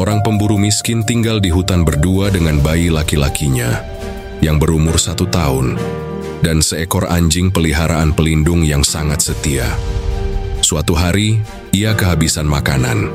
Seorang pemburu miskin tinggal di hutan berdua dengan bayi laki-lakinya yang berumur 1 tahun dan seekor anjing peliharaan pelindung yang sangat setia. Suatu hari, ia kehabisan makanan.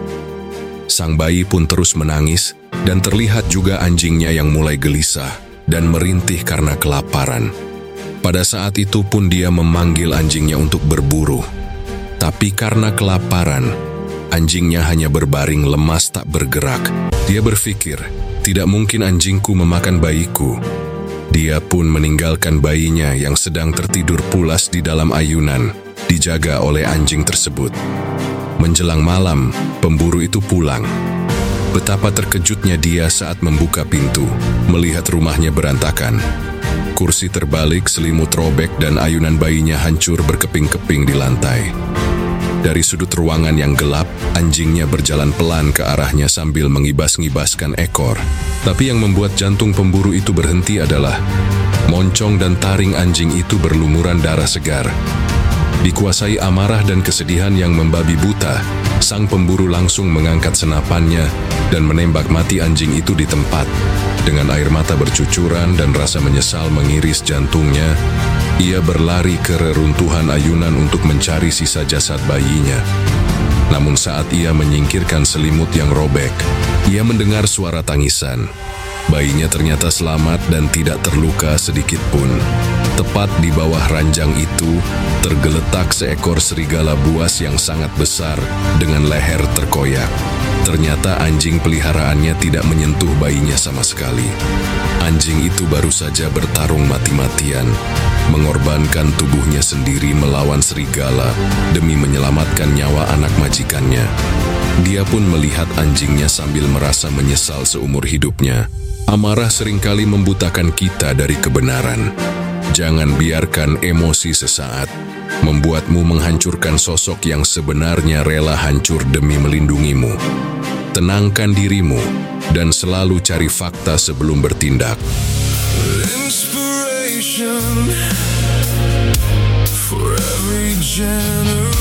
Sang bayi pun terus menangis dan terlihat juga anjingnya yang mulai gelisah dan merintih karena kelaparan. Pada saat itu pun dia memanggil anjingnya untuk berburu. Tapi karena kelaparan, anjingnya hanya berbaring lemas tak bergerak. Dia berpikir, tidak mungkin anjingku memakan bayiku. Dia pun meninggalkan bayinya yang sedang tertidur pulas di dalam ayunan, dijaga oleh anjing tersebut. Menjelang malam, pemburu itu pulang. Betapa terkejutnya dia saat membuka pintu, melihat rumahnya berantakan. Kursi terbalik, selimut robek, dan ayunan bayinya hancur berkeping-keping di lantai. Dari sudut ruangan yang gelap, anjingnya berjalan pelan ke arahnya sambil mengibas-ngibaskan ekor. Tapi yang membuat jantung pemburu itu berhenti adalah moncong dan taring anjing itu berlumuran darah segar. Dikuasai amarah dan kesedihan yang membabi buta, sang pemburu langsung mengangkat senapannya dan menembak mati anjing itu di tempat. Dengan air mata bercucuran dan rasa menyesal mengiris jantungnya, ia berlari ke reruntuhan ayunan untuk mencari sisa jasad bayinya. Namun saat ia menyingkirkan selimut yang robek, ia mendengar suara tangisan. Bayinya ternyata selamat dan tidak terluka sedikit pun. Tepat di bawah ranjang itu, tergeletak seekor serigala buas yang sangat besar dengan leher terkoyak. Ternyata anjing peliharaannya tidak menyentuh bayinya sama sekali. Anjing itu baru saja bertarung mati-matian, mengorbankan tubuhnya sendiri melawan serigala demi menyelamatkan nyawa anak majikannya. Dia pun melihat anjingnya sambil merasa menyesal seumur hidupnya. Amarah seringkali membutakan kita dari kebenaran. Jangan biarkan emosi sesaat membuatmu menghancurkan sosok yang sebenarnya rela hancur demi melindungimu. Tenangkan dirimu dan selalu cari fakta sebelum bertindak. Inspiration for every generation.